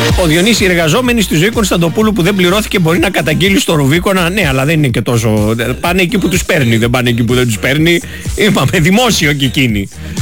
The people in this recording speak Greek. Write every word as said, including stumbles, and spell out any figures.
Ο Διονύσης, οι εργαζόμενοι στη ζωή Κωνσταντοπούλου που δεν πληρώθηκε μπορεί να καταγγείλει στο Ρουβίκονα. Ναι, αλλά δεν είναι και τόσο. Πάνε εκεί που τους παίρνει, δεν πάνε εκεί που δεν τους παίρνει. Είπαμε δημόσιο και εκείνοι.